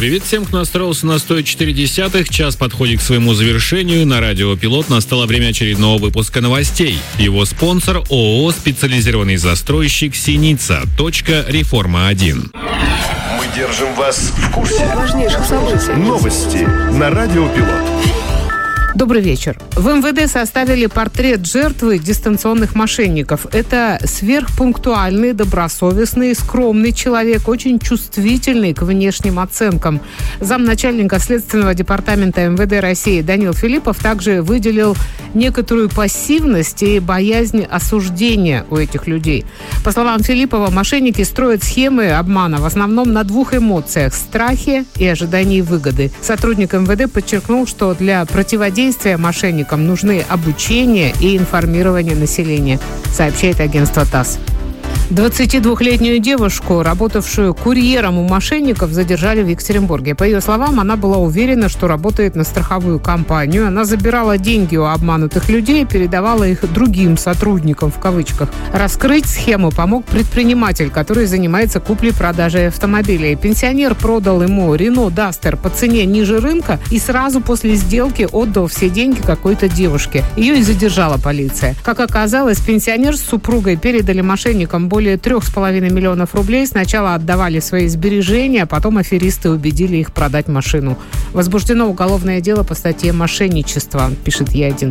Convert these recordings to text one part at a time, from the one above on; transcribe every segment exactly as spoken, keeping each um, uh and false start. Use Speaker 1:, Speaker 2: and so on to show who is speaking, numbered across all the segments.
Speaker 1: Привет всем, кто настроился на сто четыре десятых. Час подходит к своему завершению. На радио «Пилот» настало время очередного выпуска новостей. Его спонсор ООО «Специализированный застройщик Синица. Реформа один».
Speaker 2: Мы держим вас в курсе
Speaker 3: важнейших событий.
Speaker 2: Новости на радио «Пилот».
Speaker 3: Добрый вечер. В эм вэ дэ составили портрет жертвы дистанционных мошенников. Это сверхпунктуальный, добросовестный, скромный человек, очень чувствительный к внешним оценкам. Замначальника Следственного департамента эм вэ дэ России Данил Филиппов также выделил некоторую пассивность и боязнь осуждения у этих людей. По словам Филиппова, мошенники строят схемы обмана в основном на двух эмоциях – страхе и ожидании выгоды. Сотрудник эм вэ дэ подчеркнул, что для противодействия мошенникам нужны обучение и информирование населения, сообщает агентство ТАСС. двадцатидвухлетнюю девушку, работавшую курьером у мошенников, задержали в Екатеринбурге. По ее словам, она была уверена, что работает на страховую компанию. Она забирала деньги у обманутых людей и передавала их другим сотрудникам, в кавычках. Раскрыть схему помог предприниматель, который занимается куплей-продажей автомобилей. Пенсионер продал ему Renault Duster по цене ниже рынка и сразу после сделки отдал все деньги какой-то девушке. Ее и задержала полиция. Как оказалось, пенсионер с супругой передали мошенникам более трех с половиной миллионов рублей. Сначала отдавали свои сбережения, а потом аферисты убедили их продать машину. Возбуждено уголовное дело по статье «Мошенничество», пишет Е один.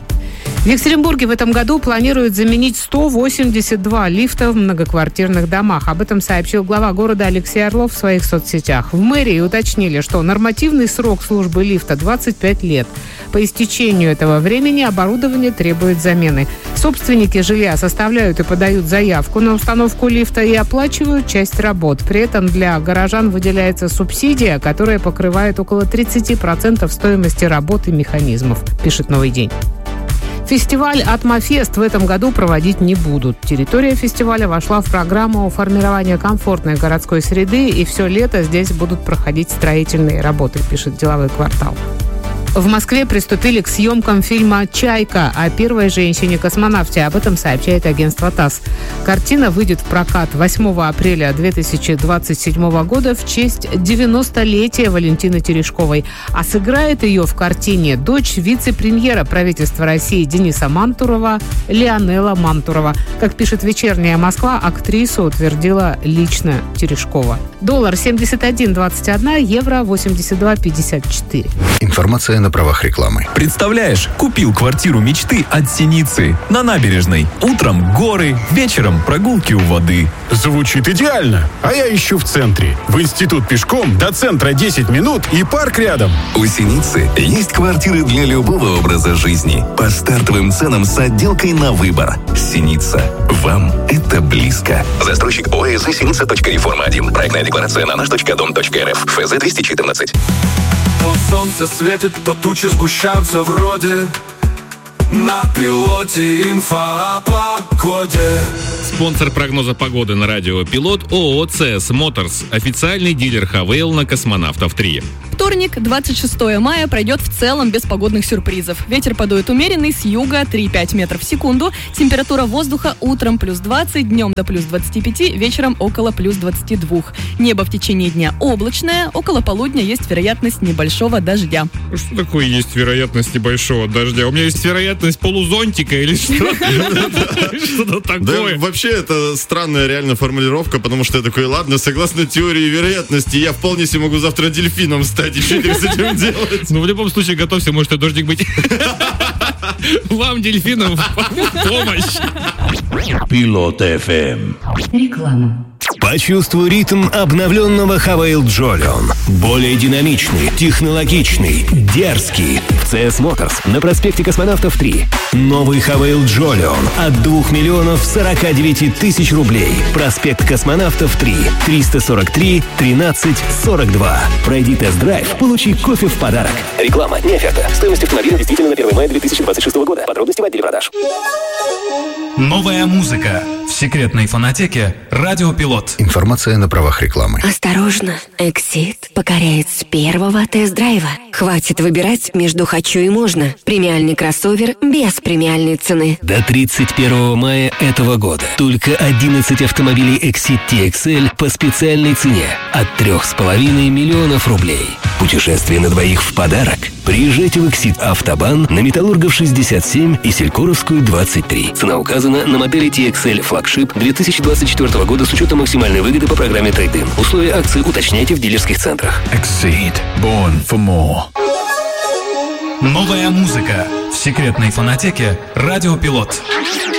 Speaker 3: В Екатеринбурге в этом году планируют заменить сто восемьдесят два лифта в многоквартирных домах. Об этом сообщил глава города Алексей Орлов в своих соцсетях. В мэрии уточнили, что нормативный срок службы лифта двадцать пять лет. По истечению этого времени оборудование требует замены. Собственники жилья составляют и подают заявку на установку лифта и оплачивают часть работ. При этом для горожан выделяется субсидия, которая покрывает около тридцать процентов стоимости работы механизмов, пишет «Новый день». Фестиваль «Атмофест» в этом году проводить не будут. Территория фестиваля вошла в программу формирования комфортной городской среды, и все лето здесь будут проходить строительные работы, пишет «Деловой квартал». В Москве приступили к съемкам фильма «Чайка» о первой женщине-космонавте. Об этом сообщает агентство ТАСС. Картина выйдет в прокат восьмого апреля две тысячи двадцать седьмого года в честь девяностолетия Валентины Терешковой. А сыграет ее в картине дочь вице-премьера правительства России Дениса Мантурова Леонела Мантурова. Как пишет «Вечерняя Москва», актрису утвердила лично Терешкова. Доллар семьдесят один двадцать один, евро восемьдесят два пятьдесят четыре.
Speaker 2: Информация на правах рекламы.
Speaker 4: Представляешь, купил квартиру мечты от Синицы на набережной. Утром горы, вечером прогулки у воды.
Speaker 5: Звучит идеально. А я ищу в центре. В институт пешком, до центра десять минут и парк рядом.
Speaker 6: У Синицы есть квартиры для любого образа жизни. По стартовым ценам с отделкой на выбор. Синица. Вам это близко. Застройщик ОС Синица.Реформа один. Проектная декларация на наш точка дом точка эр эф. эф зэ двести четырнадцать.
Speaker 7: То солнце светит, то тучи сгущаются вроде. На пилоте инфо о погоде.
Speaker 1: Спонсор прогноза погоды на радио «Пилот» ООО «си эс Motors», официальный дилер Хавейл на «Космонавтов три».
Speaker 8: Вторник, двадцать шестого мая, пройдет в целом без погодных сюрпризов. Ветер подует умеренный с юга три-пять метров в секунду. Температура воздуха утром плюс двадцать, днем до плюс двадцати пяти, вечером около плюс двадцати двух. Небо в течение дня облачное, около полудня есть вероятность небольшого дождя.
Speaker 1: Что такое есть вероятность небольшого дождя? У меня есть вероятность полузонтика или что? Что-то такое.
Speaker 9: Да, вообще, это странная реально формулировка, потому что я такой, ладно, согласно теории вероятности, я вполне себе могу завтра дельфином стать. И что с этим делать?
Speaker 1: Ну, в любом случае, готовься, может и дождик быть. Вам, дельфинам, в помощь.
Speaker 2: Пилот эф эм.
Speaker 10: Реклама.
Speaker 11: Почувствуй ритм обновленного Хавейл Джолион. Более динамичный, технологичный, дерзкий. В си эс Motors на проспекте Космонавтов три. Новый Хавейл Джолион от двух миллионов сорока девяти тысяч рублей. Проспект Космонавтов три. триста сорок три тринадцать сорок два. Пройди тест-драйв, получи кофе в подарок. Реклама, не оферта. Стоимость автомобиля действительно на первого мая две тысячи двадцать шестого года. Подробности в отделе продаж.
Speaker 12: Новая музыка. Вся
Speaker 4: секретной фонотеке «Радио Пилот».
Speaker 2: Информация на правах рекламы.
Speaker 10: Осторожно, Эксид покоряет с первого тест-драйва. Хватит выбирать между «хочу» и «можно». Премиальный кроссовер без премиальной цены.
Speaker 11: До тридцать первого мая этого года только одиннадцать автомобилей Exit ти экс эль по специальной цене от трех с половиной миллионов рублей. Путешествие на двоих в подарок. Приезжайте в Exit Автобан на Металлургов шестьдесят семь и Селькоровскую двадцать три. Цена указана на модели ти экс эль флагшип две тысячи двадцать четвёртого года с учетом максимальной выгоды по программе Trade-in. Условия акции уточняйте в дилерских центрах.
Speaker 4: Exceed. Born for more. Новая музыка в секретной фонотеке «Радио Пилот».